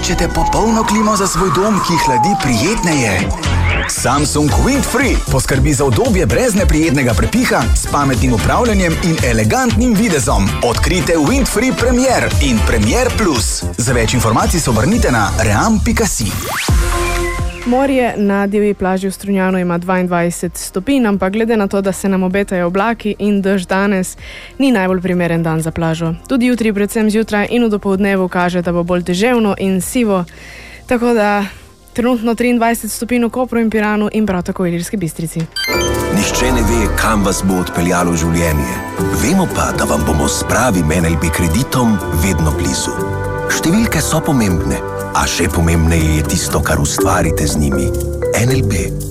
Iščete popolno klimo za svoj dom, ki hladi prijetneje? Samsung Windfree poskrbi za udobje brez neprijetnega prepiha, s pametnim upravljanjem in elegantnim videzom. Odkrite Windfree Premier in Premier Plus. Za več informacij se obrnite na ream.si. Morje na divji plaži v Strunjanu ima 22 stopinj, ampak glede na to, da se nam obetajo oblaki in dež danes, ni najbolj primeren dan za plažo. Tudi jutri, predvsem zjutraj in v dopoldnevu kaže, da bo bolj deževno in sivo, tako da trenutno 23 stopinj v Kopru in Piranu in prav tako v Ilirski Bistrici. Nihče ne ve, kam vas bo odpeljalo življenje. Vemo pa, da vam bomo s pravim NLB kreditom vedno blizu. Številke so pomembne, a še pomembneje je tisto, kar ustvarite z njimi. NLB.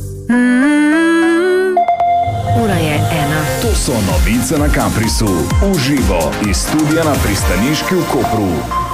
Ura je 1. To so novice na Caprisu. Uživo iz studia na pristaniški v Kopru.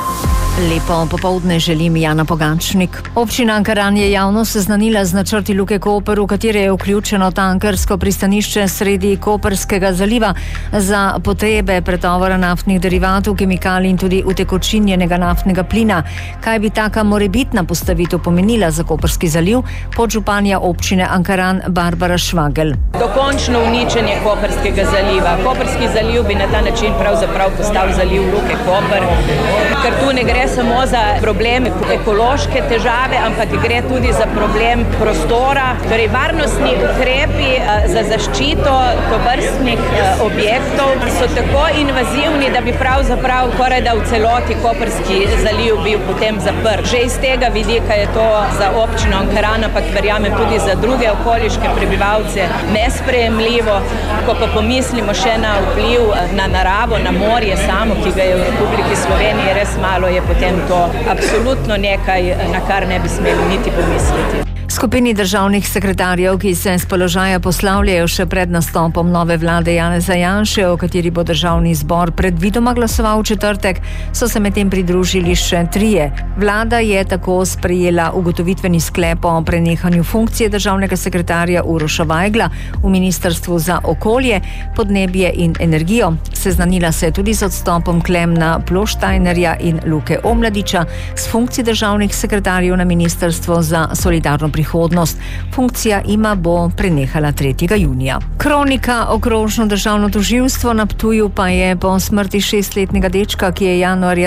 Lepo popoldne želim, Jana Pogačnik. Občina Ankaran je javno seznanila z načrti Luke Koper, v katere je vključeno tankersko pristanišče sredi Koperskega zaliva za potrebe pretovora naftnih derivatov, kemikalij in tudi utekočinjenega naftnega plina. Kaj bi taka morebitna postavitev pomenila za Koperski zaliv? Podžupanja občine Ankaran Barbara Švagel. Dokončno uničenje Koperskega zaliva. Koperski zaliv bi na ta način pravzaprav postal zaliv Luke Koper, ker tu ne gre samo za problem ekološke težave, ampak gre tudi za problem prostora. Torej, varnostni ukrepi za zaščito tovrstnih objektov so tako invazivni, da bi pravzaprav skoraj da v celoti Koperski zaliv bil potem zaprt. Že iz tega vidika je to za občino Ankaran, ampak verjamem tudi za druge okoliške prebivalce nesprejemljivo. Ko pa pomislimo še na vpliv na naravo, na morje samo, ki ga je v Republiki Sloveniji res malo, je potem to absolutno nekaj, na kar ne bi smeli niti pomisliti. Skupini državnih sekretarjev, ki se s položaja poslavljajo še pred nastopom nove vlade Janeza Janše, o kateri bo državni zbor predvidoma glasoval v četrtek, so se medtem pridružili še 3. Vlada je tako sprejela ugotovitveni sklep o prenehanju funkcije državnega sekretarja Uroša Vajgla v Ministrstvu za okolje, podnebje in energijo. Seznanila se je tudi z odstopom Klemna Ploštajnerja in Luke Omladiča s funkcij državnih sekretarjev na Ministrstvo za solidarno prihodnost. Funkcija ima bo prenehala 3. junija. Kronika. Okrožno državno tožilstvo na Ptuju pa je po smrti 6-letnega dečka, ki je januarja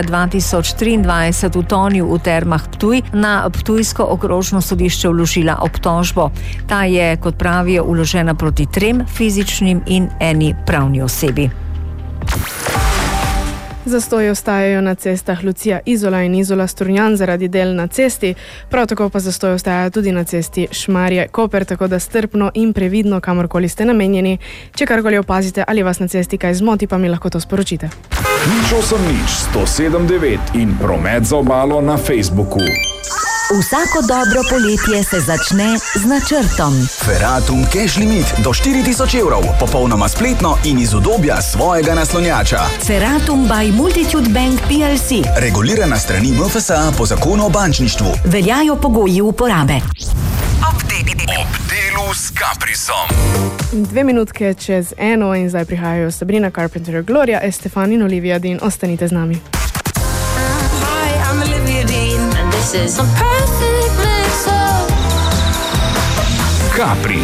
2023 utonil v termah Ptuj, na ptujsko okrožno sodišče vložila obtožbo. Ta je, kot pravijo, vložena proti 3 fizičnim in 1 pravni osebi. Zastoji ostajajo na cestah Lucija Izola in Izola Strunjan zaradi del na cesti, prav tako pa zastoji ostajajo tudi na cesti Šmarje Koper, tako da strpno in previdno kamorkoli ste namenjeni. Če karkoli opazite ali vas na cesti kaj zmoti, pa mi lahko to sporočite. 080 in promet za obalo na Facebooku. Vsako dobro poletje se začne z načrtom. Ferratum Cash Limit do 4000 evrov, popolnoma spletno in iz udobja svojega naslonjača. Ferratum by Multitude Bank PLC. Regulirana strani MFSA po zakonu o bančništvu. Veljajo pogoji uporabe. Ob delu s Caprisom. 2 minutke čez 1 in zdaj prihajajo Sabrina Carpenter, Gloria Estefan in Olivia Dean. Ostanite z nami. Capri.